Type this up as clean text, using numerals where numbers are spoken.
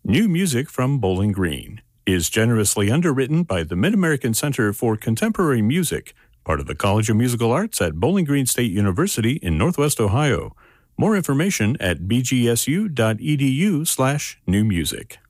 New Music from Bowling Green is generously underwritten by the Mid-American Center for Contemporary Music, part of the College of Musical Arts at Bowling Green State University in Northwest Ohio. More information at bgsu.edu/newmusic.